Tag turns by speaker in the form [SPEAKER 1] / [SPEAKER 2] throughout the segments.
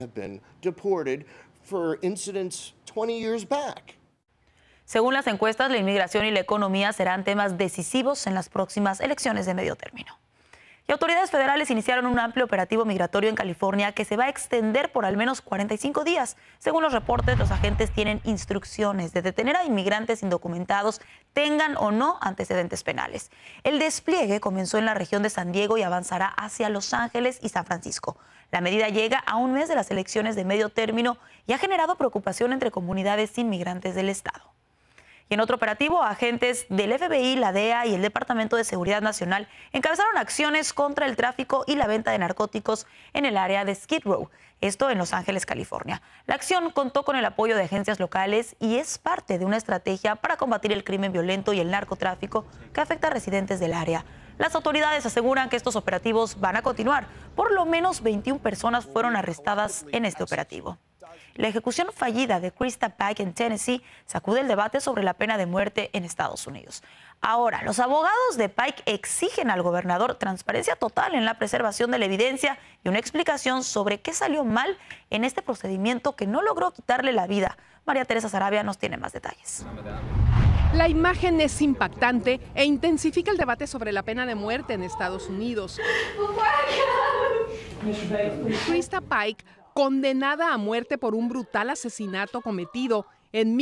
[SPEAKER 1] have been deported for incidents 20 years back.
[SPEAKER 2] Según las encuestas, la inmigración y la economía serán temas decisivos en las próximas elecciones de medio término. Y autoridades federales iniciaron un amplio operativo migratorio en California que se va a extender por al menos 45 días. Según los reportes, los agentes tienen instrucciones de detener a inmigrantes indocumentados, tengan o no antecedentes penales. El despliegue comenzó en la región de San Diego y avanzará hacia Los Ángeles y San Francisco. La medida llega a un mes de las elecciones de medio término y ha generado preocupación entre comunidades inmigrantes del estado. Y en otro operativo, agentes del FBI, la DEA y el Departamento de Seguridad Nacional encabezaron acciones contra el tráfico y la venta de narcóticos en el área de Skid Row, esto en Los Ángeles, California. La acción contó con el apoyo de agencias locales y es parte de una estrategia para combatir el crimen violento y el narcotráfico que afecta a residentes del área. Las autoridades aseguran que estos operativos van a continuar. Por lo menos 21 personas fueron arrestadas en este operativo. La ejecución fallida de Krista Pike en Tennessee sacude el debate sobre la pena de muerte en Estados Unidos. Ahora, los abogados de Pike exigen al gobernador transparencia total en la preservación de la evidencia y una explicación sobre qué salió mal en este procedimiento que no logró quitarle la vida. María Teresa Sarabia nos tiene más detalles.
[SPEAKER 3] La imagen es impactante e intensifica el debate sobre la pena de muerte en Estados Unidos. Krista Pike, condenada a muerte por un brutal asesinato cometido en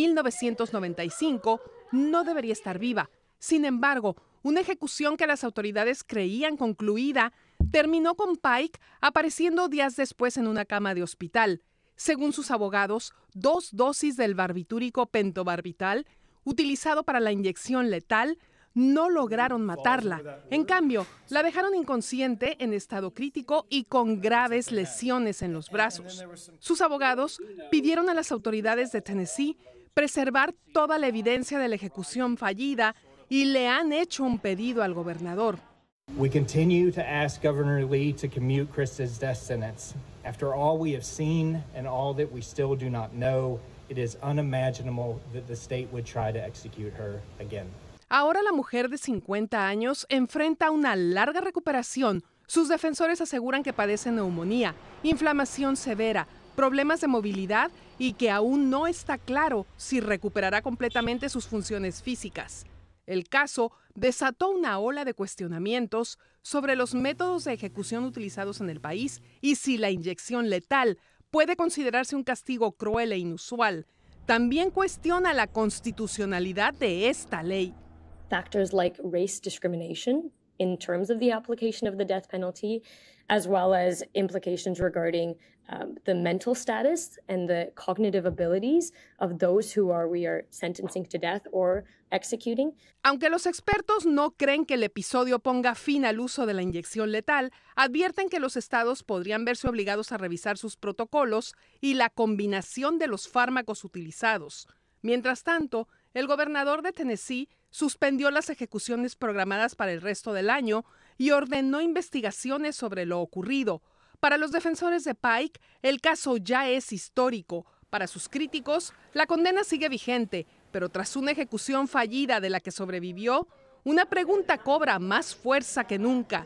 [SPEAKER 3] 1995, no debería estar viva. Sin embargo, una ejecución que las autoridades creían concluida terminó con Pike apareciendo días después en una cama de hospital. Según sus abogados, 2 dosis del barbitúrico pentobarbital, utilizado para la inyección letal, no lograron matarla. En cambio, la dejaron inconsciente, en estado crítico y con graves lesiones en los brazos. Sus abogados pidieron a las autoridades de Tennessee preservar toda la evidencia de la ejecución fallida y le han hecho un pedido al gobernador.
[SPEAKER 4] We continue to ask Governor Lee to commute Krista's death sentence. After all we have seen and all that we still do not know, it is unimaginable that the state would try to execute her again.
[SPEAKER 3] Ahora la mujer de 50 años enfrenta una larga recuperación. Sus defensores aseguran que padece neumonía, inflamación severa, problemas de movilidad y que aún no está claro si recuperará completamente sus funciones físicas. El caso desató una ola de cuestionamientos sobre los métodos de ejecución utilizados en el país y si la inyección letal puede considerarse un castigo cruel e inusual. También cuestiona la constitucionalidad de esta ley.
[SPEAKER 5] Factors like race discrimination in terms of the application of the death penalty, as well as implications regarding the mental status and the cognitive abilities of those who we are sentencing to death or executing.
[SPEAKER 3] Aunque los expertos no creen que el episodio ponga fin al uso de la inyección letal, advierten que los estados podrían verse obligados a revisar sus protocolos y la combinación de los fármacos utilizados. Mientras tanto, el gobernador de Tennessee suspendió las ejecuciones programadas para el resto del año y ordenó investigaciones sobre lo ocurrido. Para los defensores de Pike, el caso ya es histórico. Para sus críticos, la condena sigue vigente, pero tras una ejecución fallida de la que sobrevivió, una pregunta cobra más fuerza que nunca.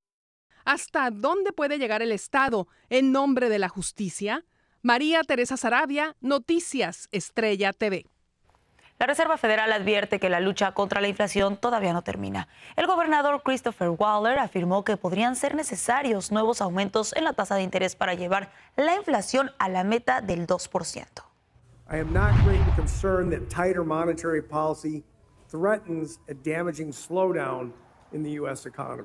[SPEAKER 3] ¿Hasta dónde puede llegar el Estado en nombre de la justicia? María Teresa Sarabia, Noticias Estrella TV.
[SPEAKER 2] La Reserva Federal advierte que la lucha contra la inflación todavía no termina. El gobernador Christopher Waller afirmó que podrían ser necesarios nuevos aumentos en la tasa de interés para llevar la inflación a la meta del 2%.
[SPEAKER 6] I am not greatly concerned that tighter monetary policy threatens a damaging slowdown in the U.S. economy.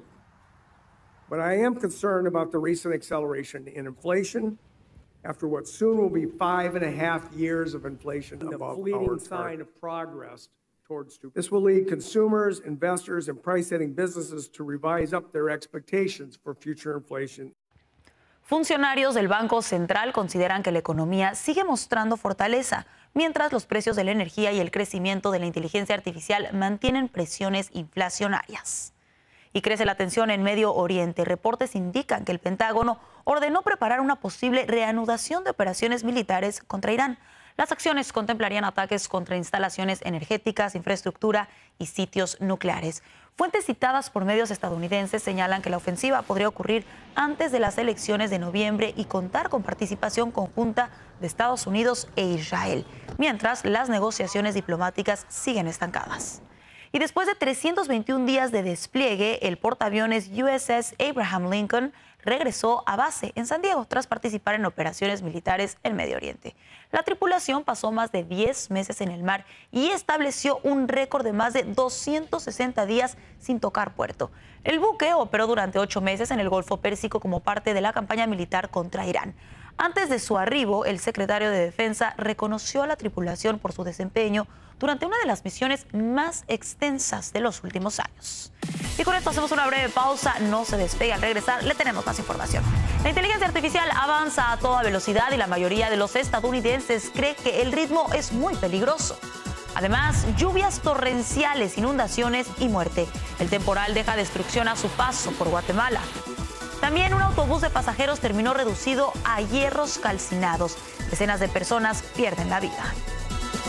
[SPEAKER 6] But I am concerned about the recent acceleration in inflation after what soon will be 5.5 years of inflation above our sign of progress towards 2%. This will lead consumers, investors, and price-setting businesses to revise up their expectations for future inflation.
[SPEAKER 2] Funcionarios del Banco Central consideran que la economía sigue mostrando fortaleza, mientras los precios de la energía y el crecimiento de la inteligencia artificial mantienen presiones inflacionarias. Y crece la tensión en Medio Oriente. Reportes indican que el Pentágono ordenó preparar una posible reanudación de operaciones militares contra Irán. Las acciones contemplarían ataques contra instalaciones energéticas, infraestructura y sitios nucleares. Fuentes citadas por medios estadounidenses señalan que la ofensiva podría ocurrir antes de las elecciones de noviembre y contar con participación conjunta de Estados Unidos e Israel, mientras las negociaciones diplomáticas siguen estancadas. Y después de 321 días de despliegue, el portaaviones USS Abraham Lincoln regresó a base en San Diego tras participar en operaciones militares en Medio Oriente. La tripulación pasó más de 10 meses en el mar y estableció un récord de más de 260 días sin tocar puerto. El buque operó durante 8 meses en el Golfo Pérsico como parte de la campaña militar contra Irán. Antes de su arribo, el secretario de Defensa reconoció a la tripulación por su desempeño durante una de las misiones más extensas de los últimos años. Y con esto hacemos una breve pausa. No se despegue. Al regresar le tenemos más información. La inteligencia artificial avanza a toda velocidad y la mayoría de los estadounidenses cree que el ritmo es muy peligroso. Además, lluvias torrenciales, inundaciones y muerte. El temporal deja destrucción a su paso por Guatemala. También un autobús de pasajeros terminó reducido a hierros calcinados. Decenas de personas pierden la vida.